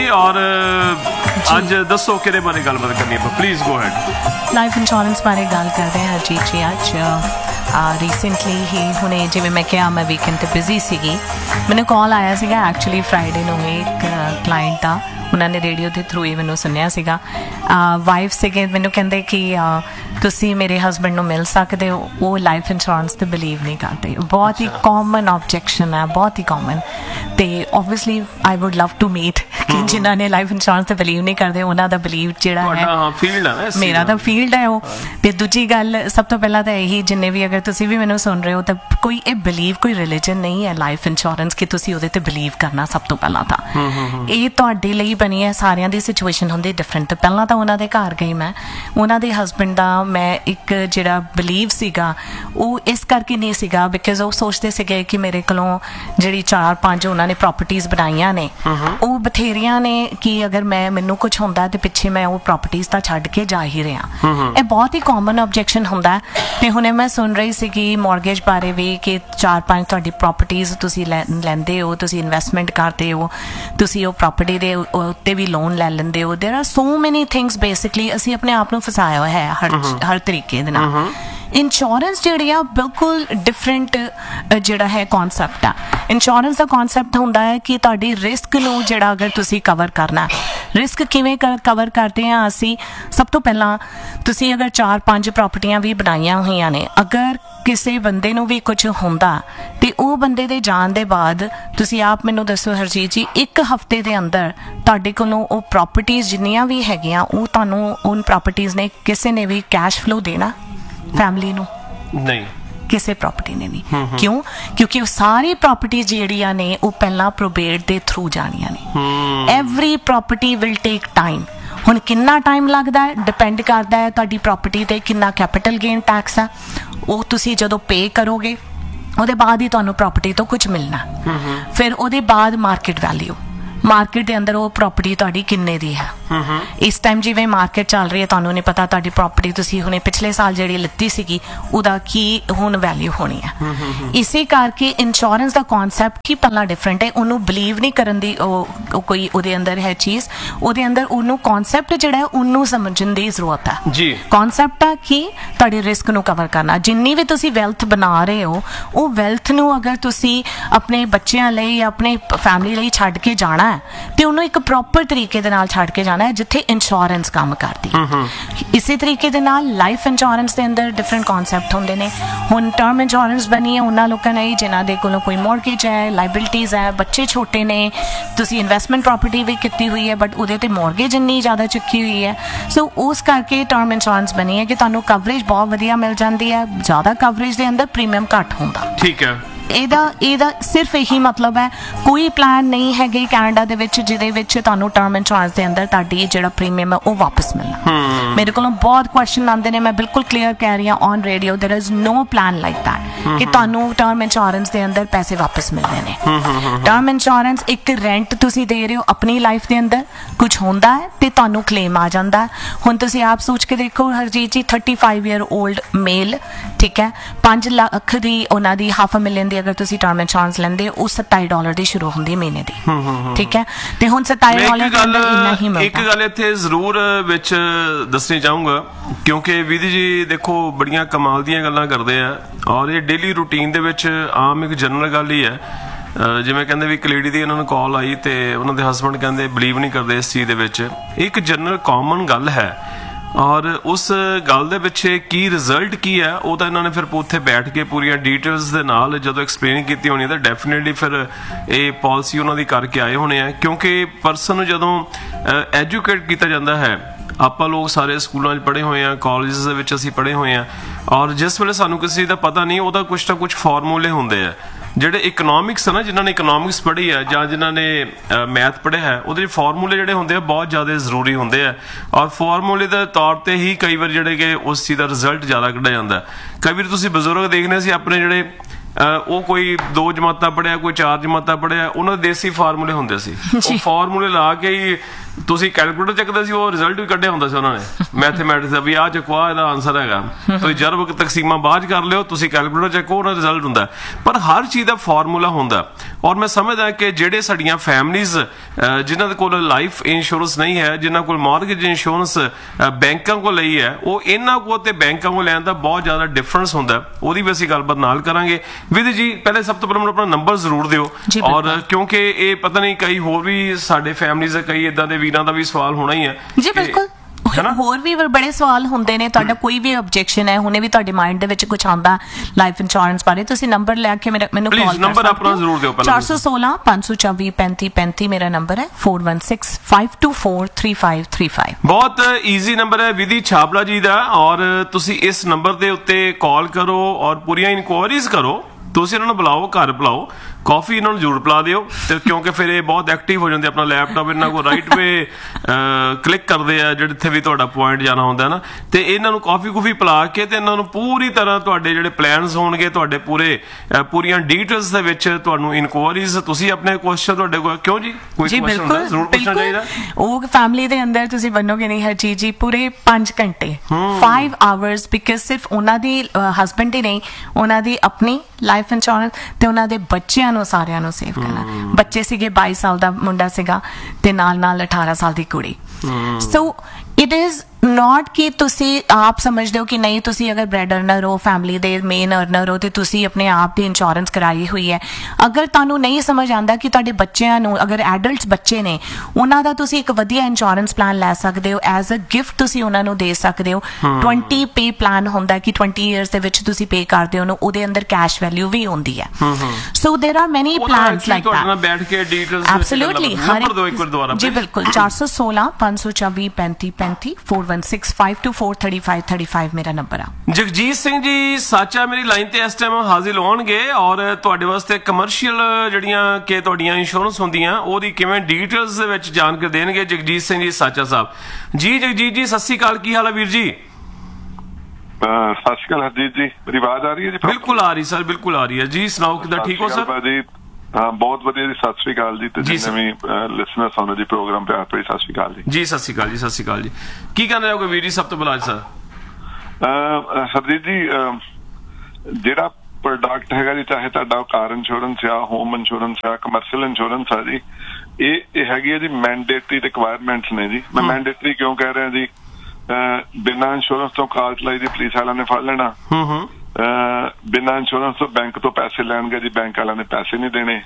और अज दसो किहदे बारे गलबात करनी है, please go had. Life insurance बारे गल करते हैं हरजीत जी। अज रीसेंटली ही हुणे जिवें मैं कहा मैं वीकेंड ते बिजी सीगी, मैंने कॉल आया सीगा एक्चुअली फ्राइडे नूं एक क्लाइंट दा, उन्होंने रेडियो के थ्रू ही मैंने सुनिया सीगा। वाइफ से मैंने कहते कि तुसी मेरे हसबैंड मिल सकते हो, वो लाइफ इंश्योरेंस तो बिलीव नहीं करते। बहुत ही कॉमन ऑब्जेक्शन है, बहुत ही कॉमन। तो obviously I would love to meet कि जिन्होंने लाइफ इंश्योरेंस तो बिलीव नहीं करते उन्हों का बिलीव जोड़ा है मेरा तो फील्ड है वो। तो दूजी गल सब तो पहला तो यही, जिन्हें भी अगर तुसी भी मैंने सुन रहे हो तो कोई ये बिलीव कोई रिलीजन नहीं है लाइफ इंश्योरेंस कि तुसी उहदे ते बिलीव करना। सब तो पहला तो ये तुहाडे लई बनी है, सारियां दी सिचुएशन होंदी डिफरेंट। तो पहला तो उन्होंने घर गई मैं, उन्होंने हसबैंड का मैं एक जिहड़ा बिलीव सीगा वो इस करके नहीं सीगा बिकॉज वो सोचते सीगे कि मेरे कोलों जिहड़ी 4-5 उन्होंने प्रॉपर्टीज़ बनाईयां ने वो बथेरियां ने कि अगर मैनू कुछ होंदा तो पिछे मैं वो प्रॉपर्टीज़ तो छड्ड के जा ही रहा। ये बहुत ही कॉमन ऑब्जेक्शन होंदा। ते हुणे मैं सुन रही सी कि मॉर्गेज बारे भी कि 4-5 तुहाडी प्रॉपर्टीज़ तुसीं लैंदे हो, तुसीं इन्वेस्टमेंट करते हो, तुसीं वो प्रॉपर्टी दे उत्ते भी लोन लै लैंदे हो। There are so many things basically असीं अपने आप नूं फसाया होया है हर तरीके दे नाल। इंश्योरेंस जिहड़ी आ बिल्कुल डिफरेंट जिहड़ा है कॉन्सैप्ट आ। इंश्योरेंस का कॉन्सैप्ट होंदा है कि तुहाडी रिस्क नूं जिहड़ा अगर तुसीं कवर करना, रिस्क किवें कवर करते हैं असीं। सब तो पहला तुसीं अगर 4-5 प्रॉपर्टियां भी बनाईयां होईयां ने, अगर किसी बंदे नूं भी कुछ होंदा ते वो बंदे दे जाण दे बाद तुसीं आप मैनूं दसो हरजीत जी, 1 हफ्ते दे अंदर तुहाडे कोलों वो प्रॉपर्टीज़ जिन्नियां भी हैगियां वो तुहानूं उन प्रॉपर्टीज़ ने किसी ने भी कैश फ्लो देना फैमिली नूं नहीं, किसी प्रॉपर्टी ने नहीं। क्यों? क्योंकि वो सारी प्रॉपर्टीज जिहड़ियां ने वो पहला प्रोबेट दे थ्रू जानियां ने। Every property will take time. हुण कितना टाइम लगता है डिपेंड करता है तुहाडी प्रॉपर्टी ते कितना कैपिटल गेन टैक्स है, वो तुसीं जदों पे करोगे ਉਹਦੇ बाद ही तुहानूं प्रॉपर्टी तो कुछ मिलना। फिर ਉਹਦੇ बाद मार्केट वैल्यू, मार्केट के अंदर वो प्रॉपर्टी तुहाडी किन्ने दी है। इस टाइम जिवें मार्केट चल रही है तुहानूं नहीं पता तुहाडी प्रॉपर्टी तुसीं हुणे पिछले साल जिहड़ी लित्ती सीगी उहदा की हुण वैल्यू होनी है। इसे करके इंश्योरेंस का कॉन्सैप्ट ही पहला डिफरेंट है। उन्होंने बिलीव नहीं करन दी कोई उहदे अंदर है चीज़, उहदे अंदर उन्होंने कॉन्सैप्ट जिहड़ा है उन्होंने समझण दी जरूरत है जी। कॉन्सैप्ट आ कि तुहाडे रिस्क नूं कवर करना। जिन्नी भी तुसीं वैल्थ बना रहे हो वो वैल्थ नूं अगर तुसीं अपने बच्चों लई या अपनी फैमिली लई छड्ड के जाना है तो उन्होंने एक प्रॉपर तरीके दे नाल छड्ड के जाना है जिथे इंश्योरेंस काम करती। इसी तरीके दे नाल लाइफ इंश्योरेंस के अंदर डिफरेंट कॉन्सैप्ट होंदे ने। हुण टर्म इंश्योरेंस बनी है उन्हां लोकां लई जिन्हां दे कोलों कोई मॉर्गेज है, लाइबिलिटीज़ है, बच्चे छोटे ने, तुसीं इन्वेस्टमेंट प्रॉपर्टी भी कीती हुई है बट उहदे ते मॉर्गेज इन्नी ज़्यादा चुकी हुई है। सो उस करके टर्म इंश्योरेंस बनी है कि तुहानूं कवरेज बहुत वधिया मिल जाती है। ज़्यादा कवरेज के अंदर प्रीमियम घट होंदा। ठीक है। ਇਹਦਾ सिर्फ यही मतलब है, कोई प्लान नहीं है कैनेडा दे विच जिहदे विच तुहानूं टर्म इंश्योरेंस के अंदर तुहाडी जिहड़ा प्रीमियम है वो वापस मिलना। मेरे कोलों बहुत क्वेश्चन आते हैं, मैं बिल्कुल क्लीयर कह रही हूँ on radio, there is no plan like that कि तुहानूं टर्म इंश्योरेंस के अंदर पैसे वापस मिलने ने। टर्म इंश्योरेंस एक रेंट तुसीं दे रहे हो अपनी लाइफ के अंदर, कुछ होंदा है तो तुहानूं क्लेम आ जाता है। हुण तुसीं आप सोच के देखो हरजीत जी, 35 ईयर ओल्ड मेल, ठीक है, 5 लाख की उन्हां दी $500,000 अगर तुसी टर्म इंश्योरेंस लेंदे वो $27 दी शुरू होंदी है महीने दी। ठीक है, ते हुण $27 इन्ना ही मिलदा। एक गल इत्थे जरूर विच दसनी चाहूँगा क्योंकि विधि जी देखो बड़ियां कमाल दीयां गल्लां करदे आ और ये डेली रूटीन दे विच आम एक जनरल गल ही है। जिवें कहंदे भी कलेडी दी इन्हां नूं कॉल आई ते उन्हां दे हसबैंड कहंदे बिलीव नहीं करदे इस चीज़ दे विच। एक जनरल कॉमन गल है और उस गल दे पिछे की रिजल्ट की है वो तो इन्होंने फिर उत्थे बैठ के पूरियां डिटेल्स दे नाल जदों एक्सप्लेन की होनी तो डेफिनेटली फिर ये पॉलिसी उन्होंने करके आए होने हैं। क्योंकि परसन जदों एजुकेट किया जाता है, ਆਪਾਂ लोग सारे स्कूलों पढ़े हुए हैं, कॉलेज असी पढ़े हुए हैं और जिस वेले सानू किसी का पता नहीं वह कुछ ना कुछ फॉर्मूले होंगे है ਜਿਹੜੇ ਇਕਨੋਮਿਕਸ ਹੈ ਨਾ, ਜਿਨ੍ਹਾਂ ਨੇ ਇਕਨੋਮਿਕਸ ਪੜ੍ਹੀ ਹੈ ਜਾਂ ਜਿਨ੍ਹਾਂ ਨੇ ਮੈਥ ਪੜ੍ਹਿਆ ਹੈ ਉਹਦੇ ਫਾਰਮੂਲੇ ਜਿਹੜੇ ਹੁੰਦੇ ਆ ਬਹੁਤ ਜ਼ਿਆਦਾ ਜ਼ਰੂਰੀ ਹੁੰਦੇ ਆ ਔਰ ਫਾਰਮੂਲੇ ਦੇ ਤੌਰ ਤੇ ਹੀ ਕਈ ਵਾਰ ਜਿਹੜੇ ਕਿ ਉਸ ਚੀਜ਼ ਦਾ ਰਿਜ਼ਲਟ ਜ਼ਿਆਦਾ ਕੱਢਿਆ ਜਾਂਦਾ। ਕਈ ਵਾਰ ਤੁਸੀਂ ਬਜ਼ੁਰਗ ਦੇਖਦੇ ਸੀ ਆਪਣੇ ਜਿਹੜੇ ਉਹ ਕੋਈ 2 ਜਮਾਤਾਂ ਪੜ੍ਹਿਆ, ਕੋਈ 4 ਜਮਾਤਾਂ ਪੜ੍ਹਿਆ, ਉਹਨਾਂ ਦੇ ਦੇਸੀ ਫਾਰਮੂਲੇ ਹੁੰਦੇ ਸੀ। ਉਹ ਫਾਰਮੂਲੇ ਲਾ ਕੇ ਹੀ ਤੁਸੀਂ ਕੈਲਕੂਲੇਟਰ ਚੱਕਦੇ ਸੀ, ਉਹ ਰਿਜ਼ਲਟ ਵੀ ਕੱਢਿਆ ਹੁੰਦਾ ਸੀ ਉਹਨਾਂ ਨੇ ਮੈਥਮੈਟਿਕਸ ਦਾ, ਵੀ ਆਹ ਚੱਕੋ ਆਹ ਇਹਦਾ ਆਨਸਰ ਹੈਗਾ। ਤੁਸੀਂ ਜਰਬ ਤਕਸੀਮਾਂ ਬਾਅਦ ਕਰ ਲਿਓ, ਤੁਸੀਂ ਕੈਲਕੂਲੇਟਰ ਚੱਕੋ, ਉਹਦਾ ਰਿਜ਼ਲਟ ਹੁੰਦਾ। ਪਰ ਹਰ ਚੀਜ਼ ਦਾ ਫਾਰਮੂਲਾ ਹੁੰਦਾ। ਔਰ ਮੈਂ ਸਮਝਦਾ ਕਿ ਜਿਹੜੇ ਸਾਡੀਆਂ ਫੈਮਲੀਜ਼ ਜਿਨ੍ਹਾਂ ਦੇ ਕੋਲ ਲਾਈਫ ਇੰਸ਼ੋਰੈਂਸ ਨਹੀਂ ਹੈ, ਜਿਨ੍ਹਾਂ ਕੋਲ ਮਾਰਗੇਜ ਇੰਸ਼ੋਰੈਂਸ ਬੈਂਕਾਂ ਕੋਲ ਲਈ ਹੈ, ਉਹ ਇਹਨਾਂ ਕੋਲ ਤੇ ਬੈਂਕਾਂ ਕੋਲ ਲੈਣ ਦਾ ਬਹੁਤ ਜ਼ਿਆਦਾ ਡਿਫਰੈਂਸ ਹੁੰਦਾ। ਉਹਦੀ ਵੀ ਅਸੀਂ ਗੱਲਬਾਤ ਨਾਲ ਕਰਾਂਗੇ। ਵਿਧੀ ਜੀ, ਪਹਿਲੇ ਸਭ ਤੋਂ ਪਹਿਲਾਂ ਮੈਨੂੰ ਆਪਣਾ ਨੰਬਰ ਜ਼ਰੂਰ ਦਿਓ, ਔਰ ਕਿਉਂਕਿ ਇਹ ਪਤਾ ਨਹੀਂ ਕਈ ਹੋਰ ਵੀ ਸਾਡੇ ਫੈਮਲੀਜ਼ ਕਈ ਇਦਾਂ ਦੇ ਵੀਰਾਂ ਦਾ ਵੀ ਸਵਾਲ ਹੋਣਾ ਹੀ ਹੈ। ਜੀ ਬਿਲਕੁਲ, ਹੋਰ ਵੀ ਬੜੇ ਸਵਾਲ ਹੁੰਦੇ ਨੇ। ਤੁਹਾਡਾ ਕੋਈ ਵੀ ਆਬਜੈਕਸ਼ਨ ਹੈ, ਹੁਣੇ ਵੀ ਤੁਹਾਡੇ ਮਾਈਂਡ ਦੇ ਵਿੱਚ ਕੁਝ ਆਉਂਦਾ ਲਾਈਫ ਇੰਸ਼ੋਰੈਂਸ ਬਾਰੇ, ਤੁਸੀਂ ਨੰਬਰ ਲੈ ਕੇ ਮੈਨੂੰ ਕਾਲ ਕਰ ਨੰਬਰ ਆਪਣਾ ਜ਼ਰੂਰ ਦਿਓ। 416 524 3535 ਮੇਰਾ ਨੰਬਰ ਹੈ, 416 524 3535। ਬਹੁਤ ਈਜ਼ੀ ਨੰਬਰ ਹੈ ਵਿਧੀ ਛਾਬੜਾ ਜੀ ਦਾ, ਔਰ ਤੁਸੀਂ ਇਸ ਨੰਬਰ ਦੇ ਉੱਤੇ ਕਾਲ ਕਰੋ ਔਰ ਪੂਰੀਆਂ ਇਨਕੁਆਇਰੀਜ਼ ਕਰੋ। ਤੁਸੀਂ ਇਹਨਾਂ ਨੂੰ ਬੁਲਾਓ, ਘਰ ਬੁਲਾਓ, ਕਾਫੀ ਇਹਨਾਂ ਨੂੰ ਜ਼ਰੂਰ ਪਿਲਾ ਦਿਓ, ਤੇ ਕਿਉਂਕਿ ਫਿਰ ਇਹ ਬਹੁਤ ਐਕਟਿਵ ਹੋ ਜਾਂਦੇ। ਆਪਣਾ ਲੈਪਟਾਪ ਇਹਨਾਂ ਕੋਲ ਰਾਈਟ ਵੇ ਕਲਿੱਕ ਕਰਦੇ ਆ ਜਿੱਥੇ ਵੀ ਤੁਹਾਡਾ ਪੁਆਇੰਟ ਜਾਣਾ ਹੁੰਦਾ ਨਾ, ਤੇ ਇਹਨਾਂ ਨੂੰ ਕਾਫੀ ਪਿਲਾ ਕੇ ਤੇ ਇਹਨਾਂ ਨੂੰ ਪੂਰੀ ਤਰ੍ਹਾਂ ਤੁਹਾਡੇ ਜਿਹੜੇ ਪਲਾਨਸ ਹੋਣਗੇ, ਤੁਹਾਡੇ ਪੂਰੀਆਂ ਡੀਟੇਲਸ ਦੇ ਵਿੱਚ ਤੁਹਾਨੂੰ ਇਨਕੁਆਇਰੀਜ਼, ਤੁਸੀਂ ਆਪਣੇ ਕੁਐਸਚਨ ਤੁਹਾਡੇ ਕੋਲ, ਕਿਉਂ ਜੀ ਕੋਈ ਕੁਐਸਚਨ ਹੁੰਦਾ ਜ਼ਰੂਰ ਪੁੱਛਣਾ ਚਾਹੀਦਾ। ਉਹ ਫੈਮਿਲੀ ਦੇ ਅੰਦਰ ਤੁਸੀਂ ਮੰਨੋਗੇ ਨਹੀਂ ਹਰਜੀਤ ਜੀ, ਪੂਰੇ 5 ਘੰਟੇ 5 ਆਵਰਸ, ਬਿਕਾਜ਼ ਸਿਰਫ ਉਹਨਾਂ ਦੀ ਹਸਬੈਂਡ ਹੀ ਨਹੀਂ, ਉਹਨਾਂ ਦੀ ਆਪਣੀ ਲਾਈਫ ਇੰਸ਼ੋਰੈਂਸ ਤੇ ਉਹਨਾਂ ਦੇ ਬੱਚਿਆਂ ਨੂੰ ਸਾਰਿਆਂ ਨੂੰ ਸੇਵ ਕਰਨਾ। ਬੱਚੇ ਸੀਗੇ 22 ਸਾਲ ਦਾ ਮੁੰਡਾ ਸੀਗਾ ਤੇ ਨਾਲ 18 ਸਾਲ ਦੀ ਕੁੜੀ। ਸੋ ਇਟ ਇਜ਼ ਨॉट ਕਿ ਤੁਸੀਂ ਆਪ ਸਮਝਦੇ ਹੋ ਕਿ ਨਹੀਂ, ਤੁਸੀਂ ਅਗਰ ਬ੍ਰੈਡ ਅਰਨਰ ਹੋ, ਫੈਮਿਲੀ ਦੇ ਮੇਨ ਅਰਨਰ ਹੋ, ਤੇ ਤੁਸੀਂ ਆਪਣੇ ਆਪ ਦੀ ਇੰਸ਼ੋਰੈਂਸ ਕਰਾਈ ਹੋਈ ਹੈ। ਅਗਰ ਤੁਹਾਨੂੰ ਨਹੀਂ ਸਮਝ ਆਉਂਦਾ ਕਿ ਤੁਹਾਡੇ ਬੱਚਿਆਂ ਨੂੰ, ਅਗਰ ਐਡਲਟਸ ਬੱਚੇ ਨੇ, ਉਹਨਾਂ ਦਾ ਤੁਸੀਂ ਇੱਕ ਵਧੀਆ ਇੰਸ਼ੋਰੈਂਸ ਪਲਾਨ ਲੈ ਸਕਦੇ ਹੋ, ਐਜ਼ ਅ ਗਿਫਟ ਤੁਸੀਂ ਉਹਨਾਂ ਨੂੰ ਦੇ ਸਕਦੇ ਹੋ। 20 ਪੇ ਪਲਾਨ ਹੁੰਦਾ ਕਿ 20 ਇਅਰਸ ਦੇ ਵਿੱਚ ਤੁਸੀਂ ਪੇ ਕਰਦੇ ਹੋ, ਉਹਦੇ ਅੰਦਰ ਕੈਸ਼ ਵੈਲਿਊ ਵੀ ਹੁੰਦੀ ਹੈ। ਸੋ ਦੇਰ ਆਰ ਮੈਨੀ ਪਲਾਨਸ ਲਾਈਕ दैट। ਬੈਠ ਕੇ ਡੀਟੇਲਸ ਐਬਸੋਲੂਟਲੀ ਨੰਬਰ ਦੋ ਇੱਕ ਵਾਰ ਦੁਬਾਰਾ ਜੀ ਬਿਲਕੁਲ। 416 524 3535 416 524 3535 ਮੇਰਾ ਨੰਬਰ ਆ। ਜਗਜੀਤ ਸਿੰਘ ਜੀ ਸਾਚਾ ਮੇਰੀ ਲਾਈਨ ਤੇ ਇਸ ਟਾਈਮ ਹਾਜ਼ਰ ਹੋਣਗੇ, ਔਰ ਤੁਹਾਡੇ ਵਾਸਤੇ ਕਮਰਸ਼ੀਅਲ ਜਿਹੜੀਆਂ ਕਿ ਤੁਹਾਡੀਆਂ ਇੰਸ਼ੋਰੈਂਸ ਹੁੰਦੀਆਂ ਉਹਦੀ ਕਿਵੇਂ ਡੀਟੇਲਸ ਦੇ ਵਿੱਚ ਜਾਣਕਾਰੀ ਦੇਣਗੇ ਜਗਜੀਤ ਸਿੰਘ ਜੀ ਸਾਚਾ ਸਾਹਿਬ। ਜੀ ਜਗਜੀਤ ਜੀ ਸਤਿ ਸ਼੍ਰੀ ਅਕਾਲ, ਕੀ ਹਾਲ ਹੈ ਵੀਰ ਜੀ? ਸਤਿ ਸ਼੍ਰੀ ਅਕਾਲ ਹਰਜੀਤ ਜੀ, ਮੇਰੀ ਆਵਾਜ਼ ਆ ਰਹੀ ਹੈ ਜੀ? ਬਿਲਕੁਲ ਆ ਰਹੀ ਸਰ, ਬਿਲਕੁਲ ਆ ਰਹੀ ਹੈ ਜੀ। ਸੁਣਾਓ ਕਿੱਦਾਂ, ਠੀਕ ਹੋ ਸਰ? ਹਾਂ ਬਹੁਤ ਵਧੀਆ ਜੀ, ਸਤਿ ਸ਼੍ਰੀ ਅਕਾਲ ਜੀ। ਤੇ ਜਿੰਨੇ ਵੀ ਲਿਸਨਰਸ ਹੋਣੇ ਜੀ ਪ੍ਰੋਗਰਾਮ ਪਿਆਰ ਭਰੀ ਸਤਿ ਸ਼੍ਰੀ ਅਕਾਲ ਜੀ। ਜੀ ਸਤਿ ਸ਼੍ਰੀ ਅਕਾਲ ਜੀ, ਸਤਿ ਸ਼੍ਰੀ ਅਕਾਲ ਜੀ। ਕੀ ਕਹਿਣਾ ਚਾਹੋਗੇ ਵੀਰ ਜੀ ਸਭ ਤੋਂ ਪਹਿਲਾਂ ਸਰ? ਹਰਜੀਤ ਜੀ, ਜਿਹੜਾ ਪ੍ਰੋਡਕਟ ਹੈਗਾ ਜੀ, ਚਾਹੇ ਤੁਹਾਡਾ ਕਾਰ ਇੰਸ਼ੋਰੈਂਸ ਆ, ਹੋਮ ਇੰਸ਼ੋਰੈਂਸ ਆ, ਕਮਰਸ਼ੀਅਲ ਇੰਸ਼ੋਰੈਂਸ ਆ ਜੀ, ਇਹ ਹੈਗੀ ਹੈ ਜੀ ਮੈਂਡੇਟਰੀ ਰਿਕੁਆਇਰਮੈਂਟਸ ਨੇ ਜੀ। ਮੈਂ ਮੈਂਡੇਟਰੀ ਕਿਉਂ ਕਹਿ ਰਿਹਾ ਜੀ? ਬਿਨਾਂ ਇੰਸ਼ੋਰੈਂਸ ਤੋਂ ਕਾਰ ਚਲਾਈ ਦੀ ਪੁਲਿਸ ਵਾਲਿਆਂ ਨੇ ਫੜ ਲੈਣਾ, ਬਿਨਾਂ ਇੰਸ਼ੋਰੈਂਸ ਤੋਂ ਬੈਂਕ ਤੋਂ ਪੈਸੇ ਲੈਣਗੇ ਜੀ, ਬੈਂਕ ਵਾਲਿਆਂ ਨੇ ਪੈਸੇ ਨਹੀਂ ਦੇਣੇ।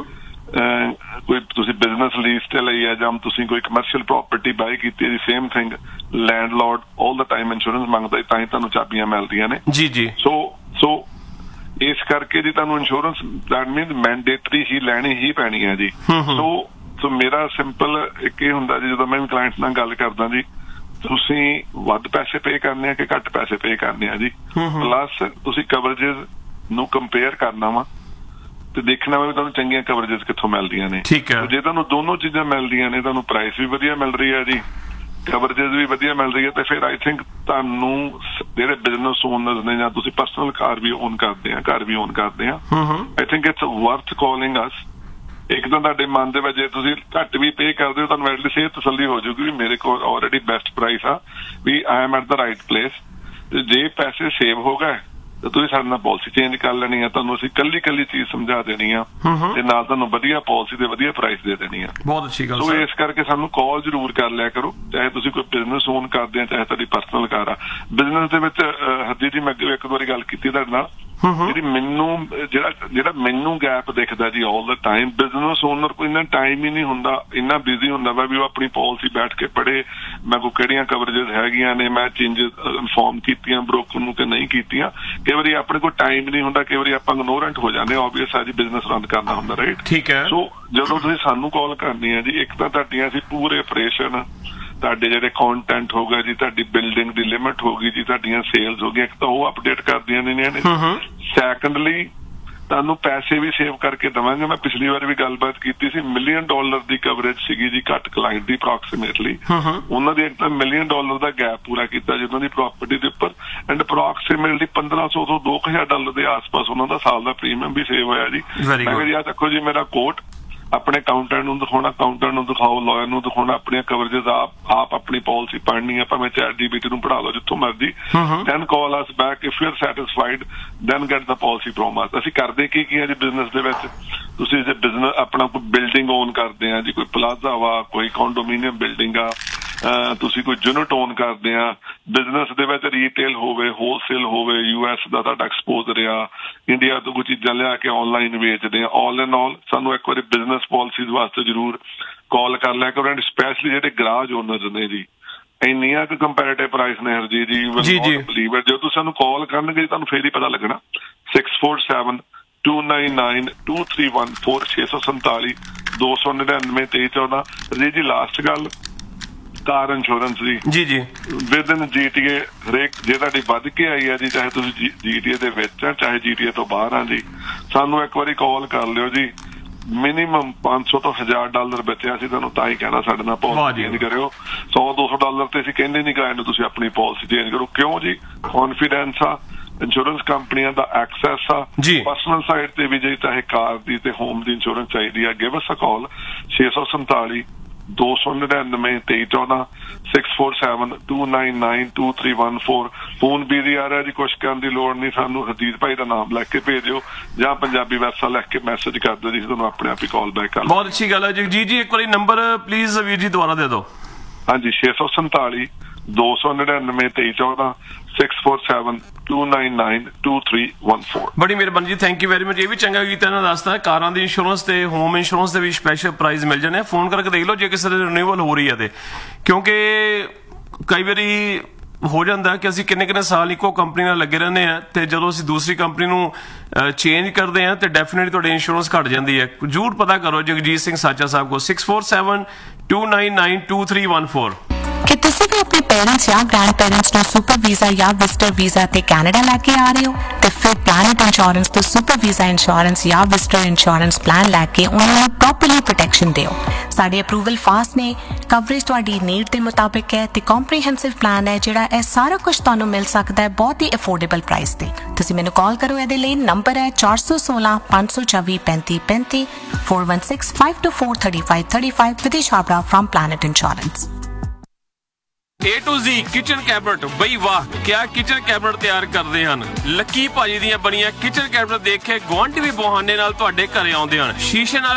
ਕੋਈ ਤੁਸੀਂ ਬਿਜ਼ਨਸ ਲੀਜ਼ ਤੇ ਲਈ ਹੈ ਜਾਂ ਤੁਸੀਂ ਕੋਈ ਕਮਰਸ਼ੀਅਲ ਪ੍ਰੋਪਰਟੀ ਬਾਈ ਕੀਤੀ ਹੈ ਜੀ, ਸੇਮ ਥਿੰਗ, ਲੈਂਡਲੋਰਡ ਆਲ ਦਾ ਟਾਈਮ ਇੰਸ਼ੋਰੈਂਸ ਮੰਗਦਾ, ਤਾਂ ਹੀ ਤੁਹਾਨੂੰ ਚਾਬੀਆਂ ਮਿਲਦੀਆਂ ਨੇ ਜੀ। ਜੀ ਸੋ ਇਸ ਕਰਕੇ ਜੀ ਤੁਹਾਨੂੰ ਇੰਸ਼ੋਰੈਂਸ ਦੈਟ ਮੀਨਸ ਮੈਂਡੇਟਰੀ ਹੀ ਲੈਣੀ ਹੀ ਪੈਣੀ ਹੈ ਜੀ। ਸੋ ਮੇਰਾ ਸਿੰਪਲ ਇੱਕ ਇਹ ਹੁੰਦਾ ਜੀ, ਜਦੋਂ ਮੈਂ ਕਲਾਇੰਟਸ ਨਾਲ ਗੱਲ ਕਰਦਾ ਜੀ, ਤੁਸੀਂ ਵੱਧ ਪੈਸੇ ਪੇ ਕਰਨੇ ਆ ਕਿ ਘੱਟ ਪੈਸੇ ਪੇ ਕਰਨੇ ਆ ਜੀ, ਪਲੱਸ ਤੁਸੀਂ ਕਵਰੇਜਸ ਨੂੰ ਕੰਪੇਅਰ ਕਰਨਾ ਵਾ ਤੇ ਦੇਖਣਾ ਵਾ ਵੀ ਤੁਹਾਨੂੰ ਚੰਗੀਆਂ ਕਵਰੇਜਸ ਕਿੱਥੋਂ ਮਿਲਦੀਆਂ ਨੇ। ਠੀਕ ਹੈ, ਜੇ ਤੁਹਾਨੂੰ ਦੋਨੋਂ ਚੀਜ਼ਾਂ ਮਿਲਦੀਆਂ ਨੇ, ਤੁਹਾਨੂੰ ਪ੍ਰਾਈਸ ਵੀ ਵਧੀਆ ਮਿਲ ਰਹੀ ਹੈ ਜੀ, ਕਵਰੇਜਸ ਵੀ ਵਧੀਆ ਮਿਲ ਰਹੀ ਹੈ, ਤੇ ਫਿਰ ਆਈ ਥਿੰਕ ਤੁਹਾਨੂੰ ਜਿਹੜੇ ਬਿਜ਼ਨਸ ਓਨਰਸ ਨੇ ਜਾਂ ਤੁਸੀਂ ਪਰਸਨਲ ਕਾਰ ਵੀ ਓਨ ਕਰਦੇ ਆ, ਘਰ ਵੀ ਓਨ ਕਰਦੇ ਆ, I think it's worth calling ਅਸ। ਇੱਕ ਤਾਂ ਤੁਹਾਡੇ ਮਨ ਦੇ ਵਿੱਚ ਜੇ ਤੁਸੀਂ ਘੱਟ ਵੀ ਪੇ ਕਰਦੇ ਹੋ, ਤੁਹਾਨੂੰ ਐਟਲੀਸਟ ਇਹ ਤਸੱਲੀ ਹੋ ਜਾਊਗੀ ਵੀ ਮੇਰੇ ਕੋਲ ਆਲਰੇਡੀ ਬੈਸਟ ਪ੍ਰਾਈਸ ਆ, ਵੀ I am at the right place. ਤੇ ਜੇ ਪੈਸੇ ਸੇਵ ਹੋ ਗਏ ਤਾਂ ਤੁਸੀਂ ਸਾਡੇ ਨਾਲ ਪਾਲਿਸੀ ਚੇਂਜ ਕਰ ਲੈਣੀ ਆ, ਤੁਹਾਨੂੰ ਅਸੀਂ ਕੱਲੀ ਚੀਜ਼ ਸਮਝਾ ਦੇਣੀ ਆ, ਤੇ ਨਾਲ ਤੁਹਾਨੂੰ ਵਧੀਆ ਪਾਲਿਸੀ ਤੇ ਵਧੀਆ ਪ੍ਰਾਈਸ ਦੇ ਦੇਣੀ ਆ। ਬਹੁਤ ਅੱਛੀ ਗੱਲ। ਸੋ ਇਸ ਕਰਕੇ ਸਾਨੂੰ ਕਾਲ ਜ਼ਰੂਰ ਕਰ ਲਿਆ ਕਰੋ, ਚਾਹੇ ਤੁਸੀਂ ਕੋਈ ਬਿਜ਼ਨਸ ਓਨ ਕਰਦੇ ਆ, ਚਾਹੇ ਤੁਹਾਡੀ ਪਰਸਨਲ ਕਾਰ ਆ। ਬਿਜ਼ਨਸ ਦੇ ਵਿੱਚ ਹਰਜੀਤ ਜੀ ਮੈਂ ਇੱਕ ਵਾਰੀ ਗੱਲ ਕੀਤੀ ਤੁਹਾਡੇ ਨਾਲ, ਜਿਹੜੀ ਜਿਹੜਾ ਮੈਨੂੰ ਗੈਪ ਦਿਖਦਾ ਜੀ ਆਲ ਦਾ ਟਾਈਮ, ਬਿਜ਼ਨਸ ਓਨਰ ਕੋਈ ਇੰਨਾ ਟਾਈਮ ਹੀ ਨਹੀਂ ਹੁੰਦਾ, ਇੰਨਾ ਬਿਜ਼ੀ ਹੁੰਦਾ ਵਾ ਵੀ ਉਹ ਆਪਣੀ ਪਾਲਿਸੀ ਬੈਠ ਕੇ ਪੜ੍ਹੇ, ਮੈਂ ਕੋਲ ਕਿਹੜੀਆਂ ਕਵਰੇਜਸ ਹੈਗੀਆਂ ਨੇ, ਮੈਂ ਚੇਂਜਸ ਇਨਫੋਰਮ ਕੀਤੀਆਂ ਬ੍ਰੋਕਰ ਨੂੰ ਕਿ ਨਹੀਂ ਕੀਤੀਆਂ। ਕਈ ਵਾਰੀ ਆਪਣੇ ਕੋਲ ਟਾਈਮ ਨਹੀਂ ਹੁੰਦਾ, ਕਈ ਵਾਰੀ ਆਪਾਂ ਇਗਨੋਰੈਂਟ ਹੋ ਜਾਂਦੇ, ਆਬਵੀਅਸ ਆ ਜੀ, ਬਿਜ਼ਨਸ ਰਨ ਕਰਨਾ ਹੁੰਦਾ, ਰਾਈਟ? ਠੀਕ ਹੈ। ਸੋ ਜਦੋਂ ਤੁਸੀਂ ਸਾਨੂੰ ਕਾਲ ਕਰਨੀ ਹੈ ਜੀ, ਇੱਕ ਤਾਂ ਤੁਹਾਡੀਆਂ ਅਸੀਂ ਪੂਰੇ ਆਪਰੇਸ਼ਨ, ਤੁਹਾਡੇ ਜਿਹੜੇ ਕੰਟੈਂਟ ਹੋਗਾ ਜੀ, ਤੁਹਾਡੀ ਬਿਲਡਿੰਗ ਦੀ ਲਿਮਿਟ ਹੋਗੀ ਜੀ, ਤੁਹਾਡੀਆਂ ਸੇਲਸ ਹੋ ਗਈਆਂ, ਇੱਕ ਤਾਂ ਉਹ ਅਪਡੇਟ ਕਰਦੀਆਂ ਨੇ। ਸੈਕੰਡਲੀ ਤੁਹਾਨੂੰ ਪੈਸੇ ਵੀ ਸੇਵ ਕਰਕੇ ਦੇਵਾਂਗੇ। ਮੈਂ ਪਿਛਲੀ ਵਾਰ ਵੀ ਗੱਲਬਾਤ ਕੀਤੀ ਸੀ, $1 ਮਿਲੀਅਨ ਦੀ ਕਵਰੇਜ ਸੀਗੀ ਜੀ ਘੱਟ ਕਲਾਇੰਟ ਦੀ ਅਪਰੋਕਸੀਮੇਟਲੀ। ਉਹਨਾਂ ਦੀ ਇੱਕ $1 ਮਿਲੀਅਨ ਦਾ ਗੈਪ ਪੂਰਾ ਕੀਤਾ ਜੀ ਉਹਨਾਂ ਦੀ ਪ੍ਰਾਪਰਟੀ ਦੇ ਉੱਪਰ, ਐਂਡ ਅਪਰੋਕਸੀਮੇਟਲੀ $1,500 ਤੋਂ $2,000 ਦੇ ਆਸ-ਪਾਸ ਉਹਨਾਂ ਦਾ ਸਾਲ ਦਾ ਪ੍ਰੀਮੀਅਮ ਵੀ ਸੇਵ ਹੋਇਆ ਜੀ। ਮੈਂ ਕਿਹਾ ਜੀ ਆਹ ਦੇਖੋ ਜੀ ਮੇਰਾ ਕੋਟ, ਆਪਣੇ ਅਕਾਊਂਟੈਂਟ ਨੂੰ ਦਿਖਾਉਣਾ, ਅਕਾਊਂਟੈਂਟ ਨੂੰ ਦਿਖਾਓ, ਲਾਇਰ ਨੂੰ ਦਿਖਾਉਣਾ, ਆਪਣੀਆਂ ਕਵਰੇजेस ਆਪ ਆਪਣੀ ਪਾਲਿਸੀ ਪੜ੍ਹਨੀ ਹੈ, ਭਾਵੇਂ ChatGPT ਨੂੰ ਪੜ੍ਹਾ ਲਓ ਜਿੱਥੋਂ ਮਰਜ਼ੀ। Then call us back if you are satisfied, then get the policy from ਅਸ। ਅਸੀਂ ਕਰਦੇ ਕੀ ਹੈ ਜੀ ਬਿਜ਼ਨਸ ਦੇ ਵਿੱਚ, ਤੁਸੀਂ ਜੇ ਬਿਜ਼ਨਸ ਆਪਣਾ ਕੋਈ ਬਿਲਡਿੰਗ ਓਨ ਕਰਦੇ ਆ ਜੀ, ਕੋਈ ਪਲਾਜ਼ਾ ਵਾ, ਕੋਈ ਕੰਡੋਮੀਨੀਅਮ ਬਿਲਡਿੰਗ ਆ, ਤੁਸੀਂ ਕੋਈ ਯੂਨਿਟ ਓਨ ਕਰਦੇ ਆ, ਬਿਜ਼ਨਸ ਦੇ ਵਿੱਚ ਰੀਟੇਲ ਹੋਵੇ, ਹੋਲਸੇਲ ਹੋਵੇ, US ਦਾ ਤੁਹਾਡਾ ਐਕਸਪੋਜ਼ਰ ਆ, ਇੰਡੀਆ ਤੋਂ ਕੋਈ ਚੀਜ਼ਾਂ ਲਿਆ ਕੇ ਆਨਲਾਈਨ ਵੇਚਦੇ ਆ, ਆਲ ਇਨ ਆਲ ਸਾਨੂੰ ਇੱਕ ਵਾਰੀ ਬਿਜ਼ਨਸ ਪਾਲਿਸੀਜ਼ ਵਾਸਤੇ ਜ਼ਰੂਰ ਕਾਲ ਕਰ ਲਿਆ ਕਰੋ। ਐਂਡ ਸਪੈਸ਼ਲੀ ਜਿਹੜੇ ਗਰਾਜ ਓਨਰਸ ਨੇ ਜੀ, ਇੰਨੀਆਂ ਕੁ ਕੰਪੈਰੇਟਿਵ ਪ੍ਰਾਈਸ ਨੇ ਹਰਜੀਤ ਜੀ, ਬਲੀਵ ਇਟ, ਜਦੋਂ ਤੁਸੀਂ ਸਾਨੂੰ ਕਾਲ ਕਰਨਗੇ ਤੁਹਾਨੂੰ ਫੇਰ ਹੀ ਪਤਾ ਲੱਗਣਾ। 647-299-2314 647 299 2314। ਜੀ ਲਾਸਟ ਗੱਲ, ਕਾਰ ਇੰਸ਼ੋਰੈਂਸ ਦੀ ਜੀ ਵਿਦਨ GTA ਹਰੇਕ ਜੇ ਤੁਹਾਡੀ ਵੱਧ ਕੇ ਆਈ ਹੈ ਜੀ, ਚਾਹੇ ਤੁਸੀਂ GTA ਦੇ ਵਿੱਚ ਆ ਚਾਹੇ GTA ਤੋਂ ਬਾਹਰ ਆ ਜੀ, ਸਾਨੂੰ ਇੱਕ ਵਾਰੀ ਕਾਲ ਕਰ ਲਿਓ ਜੀ। ਮਿਨੀਮਮ $500 ਤੋਂ $1,000 ਬਚਿਆ ਸੀ ਤੁਹਾਨੂੰ, ਤਾਂ ਹੀ ਕਹਿਣਾ ਸਾਡੇ ਨਾਲ ਪਾਲਿਸੀ ਚੇਂਜ ਕਰਿਓ। $100-200 ਤੇ ਅਸੀਂ ਕਹਿੰਦੇ ਨਹੀਂ ਕਲਾਇੰਟ ਨੂੰ ਤੁਸੀਂ ਆਪਣੀ ਪਾਲਿਸੀ ਚੇਂਜ ਕਰੋ। ਕਿਉਂ ਜੀ? ਕੌਨਫੀਡੈਂਸ ਆ, ਇੰਸ਼ੋਰੈਂਸ ਕੰਪਨੀਆਂ ਦਾ ਐਕਸੈਸ ਆ, ਪਰਸਨਲ ਸਾਈਡ ਤੇ ਵੀ ਜੇ ਚਾਹੇ ਕਾਰ ਦੀ ਤੇ ਹੋਮ ਦੀ ਇੰਸ਼ੋਰੈਂਸ ਚਾਹੀਦੀ ਆ, ਗਿਵ ਅਸ ਅ ਕਾਲ 647-299-2314 647-299-2314। ਫੋਨ ਬਿਜ਼ੀ ਆ ਰਿਹਾ ਜੀ, ਕੁਛ ਕਰਨ ਦੀ ਲੋੜ ਨਹੀਂ ਸਾਨੂੰ, ਹਰਜੀਤ ਭਾਈ ਦਾ ਨਾਮ ਲਿਖ ਕੇ ਭੇਜਿਓ ਜਾਂ ਪੰਜਾਬੀ ਵੈਸਾ ਲਿਖ ਕੇ ਮੈਸੇਜ ਕਰ ਦਿਓ ਜੀ, ਤੁਹਾਨੂੰ ਆਪਣੇ ਆਪ ਹੀ ਕਾਲ ਬੈਕ ਕਰ। ਬਹੁਤ ਅੱਛੀ ਗੱਲ ਹੈ ਜੀ। ਜੀ ਇੱਕ ਵਾਰੀ ਨੰਬਰ ਪਲੀਜ਼ ਵੀਰ ਜੀ ਦੁਬਾਰਾ ਦੇ ਦਿਓ। ਹਾਂਜੀ 647-299-2314 647-299-2314। ਬੜੀ ਮਿਹਰਬਾਨੀ ਜੀ, ਥੈਂਕ ਯੂ ਵੈਰੀ ਮਚ। ਇਹ ਵੀ ਚੰਗਾ ਕੀਤਾ ਇਹਨਾਂ ਦੱਸਦਾ, ਕਾਰਾਂ ਦੀ ਇੰਸ਼ੋਰੈਂਸ ਤੇ ਹੋਮ ਇੰਸ਼ੋਰੈਂਸ ਦੇ ਵੀ ਸਪੈਸ਼ਲ ਪ੍ਰਾਈਸ ਮਿਲ ਜਾਣੇ। ਫੋਨ ਕਰਕੇ ਦੇਖ ਲਓ ਜੇ ਕਿਸੇ ਦੀ ਰਿਨਿਊਅਲ ਹੋ ਰਹੀ ਹੈ ਤੇ, ਕਿਉਂਕਿ ਕਈ ਵਾਰੀ ਹੋ ਜਾਂਦਾ ਕਿ ਅਸੀਂ ਕਿੰਨੇ ਸਾਲ ਇੱਕੋ ਕੰਪਨੀ ਨਾਲ ਲੱਗੇ ਰਹਿੰਦੇ ਆ, ਤੇ ਜਦੋਂ ਅਸੀਂ ਦੂਸਰੀ ਕੰਪਨੀ ਨੂੰ ਚੇਂਜ ਕਰਦੇ ਆ ਤੇ ਡੈਫੀਨੇਟਲੀ ਤੁਹਾਡੀ ਇੰਸ਼ੋਰੈਂਸ ਘਟ ਜਾਂਦੀ ਹੈ। ਜ਼ਰੂਰ ਪਤਾ ਕਰੋ ਜਗਜੀਤ ਸਿੰਘ ਸਾਚਾ ਸਾਹਿਬ ਕੋ 647-299-2314। ਕਿ ਤੁਸੀਂ ਵੀ ਆਪਣੇ ਪੇਰੈਂਟਸ ਜਾਂ ਗ੍ਰੈਂਡ ਪੇਰੈਂਟਸ ਨੂੰ ਸੁਪਰ ਵੀਜ਼ਾ ਜਾਂ ਵਿਜ਼ਟਰ ਵੀਜ਼ਾ ਤੇ ਕੈਨੇਡਾ ਲੈ ਕੇ ਆ ਰਹੇ ਹੋ, ਤੇ ਫਿਰ ਪਲੈਨਟ ਇੰਸ਼ੋਰੈਂਸ ਤੋਂ ਸੁਪਰ ਵੀਜ਼ਾ ਇੰਸ਼ੋਰੈਂਸ ਜਾਂ ਵਿਜ਼ਟਰ ਇੰਸ਼ੋਰੈਂਸ ਪਲਾਨ ਲੈ ਕੇ ਉਹਨਾਂ ਨੂੰ ਪ੍ਰੋਪਰਲੀ ਪ੍ਰੋਟੈਕਸ਼ਨ ਦਿਓ। ਸਾਡੇ ਅਪਰੂਵਲ ਫਾਸਟ ਨੇ, ਕਵਰੇਜ ਤੁਹਾਡੀ ਨੀਡ ਦੇ ਮੁਤਾਬਿਕ ਹੈ, ਤੇ ਕੰਪਰੀਹੈਂਸਿਵ ਪਲਾਨ ਹੈ ਜਿਹੜਾ ਇਹ ਸਾਰਾ ਕੁਝ ਤੁਹਾਨੂੰ ਮਿਲ ਸਕਦਾ ਹੈ ਬਹੁਤ ਹੀ ਅਫੋਰਡੇਬਲ ਪ੍ਰਾਈਸ ਤੇ। ਤੁਸੀਂ ਮੈਨੂੰ ਕਾਲ ਕਰੋ, ਇਹਦੇ ਲਈ ਨੰਬਰ ਹੈ 416-524-3535 416-524-3535 ਵਿਦੇਸ਼ Chhabra firm planet insurance. A to Z kitchen cabinet, ਬਈ ਵਾਹ ਕਿਆ ਕਿਚਨ ਕੈਬਨਟ ਤਿਆਰ ਕਰਦੇ ਹਨ। ਲੱਕੀ ਭਾਜੀ ਦੀਆਂ ਬਣੀਆਂ ਕਿਚਨ ਕੈਬਨਟ ਦੇਖ ਕੇ ਗੁਆਂਢੀ ਵੀ ਬਹਾਨੇ ਨਾਲ ਤੁਹਾਡੇ ਘਰੇ ਆਉਂਦੇ ਹਨ। ਸ਼ੀਸ਼ੇ ਨਾਲ